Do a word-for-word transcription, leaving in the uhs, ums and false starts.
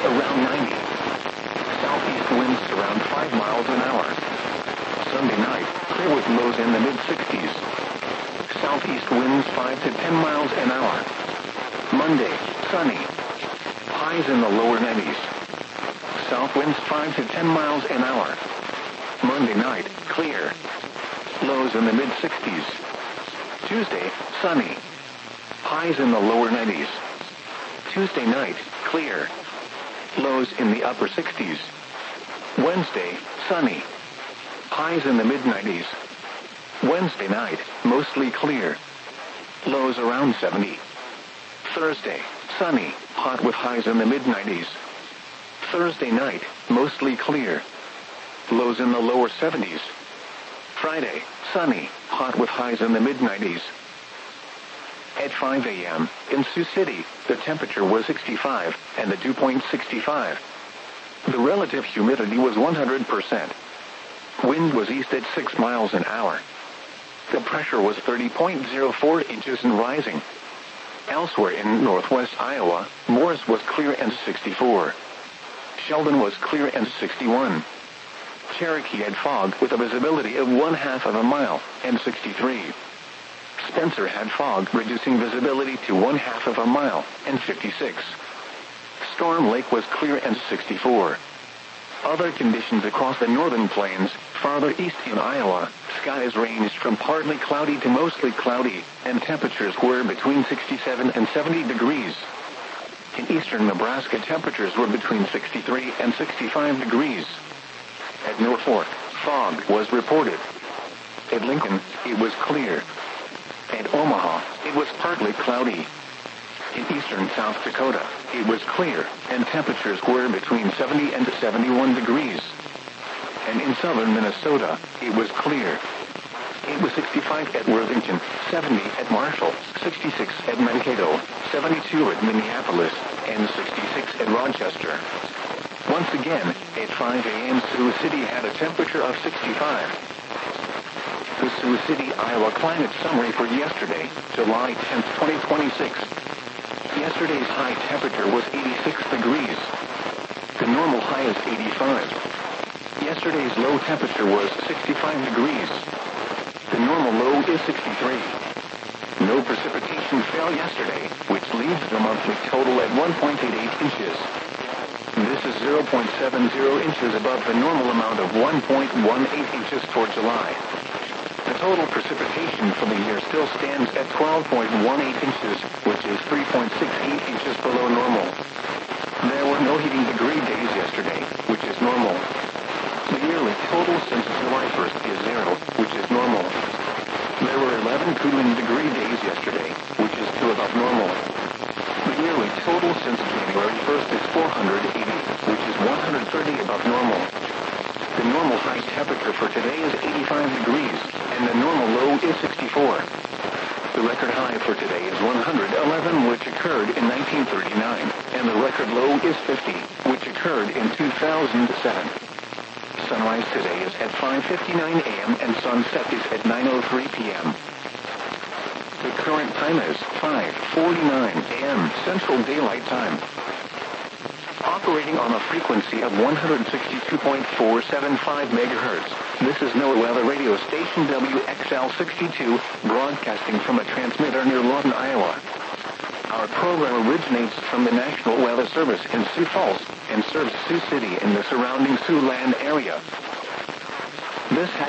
around ninety. Southeast winds around five miles an hour. Sunday night, clear with lows in the mid-sixties. Southeast winds five to ten miles an hour. Monday, sunny. Highs in the lower nineties. South winds five to ten miles an hour. Monday night, clear. Lows in the mid-sixties. Tuesday, sunny. Highs in the lower nineties. Tuesday night, clear. Lows in the upper sixties. Wednesday, sunny. Highs in the mid-nineties. Wednesday night, mostly clear. Lows around seventy. Thursday, sunny, hot with highs in the mid-nineties. Thursday night, mostly clear. Lows in the lower seventies. Friday, sunny, hot with highs in the mid-nineties. At five a.m., in Sioux City, the temperature was sixty-five, and the dew point sixty-five. The relative humidity was one hundred percent. Wind was east at six miles an hour. The pressure was thirty point zero four inches and rising. Elsewhere in northwest Iowa, Morris was clear and sixty-four. Sheldon was clear and sixty-one. Cherokee had fog with a visibility of one half of a mile and sixty-three. Spencer had fog reducing visibility to one half of a mile and fifty-six. Storm Lake was clear and sixty-four. Other conditions across the northern plains, farther east in Iowa, skies ranged from partly cloudy to mostly cloudy, and temperatures were between sixty-seven and seventy degrees. In eastern Nebraska, temperatures were between sixty-three and sixty-five degrees. At Norfolk, fog was reported. At Lincoln, it was clear. At Omaha, it was partly cloudy. In eastern South Dakota, it was clear, and temperatures were between seventy and seventy-one degrees. And in southern Minnesota, it was clear. It was sixty-five at Worthington, seventy at Marshall, sixty-six at Mankato, seventy-two at Minneapolis, and sixty-six at Rochester. Once again, at five a.m. Sioux City had a temperature of sixty-five. The Sioux City, Iowa climate summary for yesterday, July tenth, twenty twenty-six. Yesterday's high temperature was eighty-six degrees. The normal high is eighty-five. Yesterday's low temperature was sixty-five degrees. The normal low is sixty-three. No precipitation fell yesterday, which leaves the monthly total at one point eight eight inches. This is zero point seven zero inches above the normal amount of one point one eight inches for July. The total precipitation for the year still stands at twelve point one eight inches, which is three point six eight inches below normal. There were no heating degree days yesterday, which is normal. The yearly total since July first is zero, which is normal. There were eleven cooling degree days yesterday, which is two above normal. The yearly total since January first is four hundred eighty, which is one hundred thirty above normal. The normal high temperature for today is eighty-five degrees, and the normal low is sixty-four. The record high for today is one hundred eleven, which occurred in nineteen thirty-nine, and the record low is fifty, which occurred in two thousand seven. Sunrise today is at five fifty-nine a.m. and sunset is at nine oh three p.m. The current time is five forty-nine a.m. Central Daylight Time. Operating on a frequency of one hundred sixty-two point four seven five megahertz, this is NOAA Weather Radio Station W X L sixty-two, broadcasting from a transmitter near Lawton, Iowa. Our program originates from the National Weather Service in Sioux Falls and serves Sioux City and the surrounding Siouxland area. This has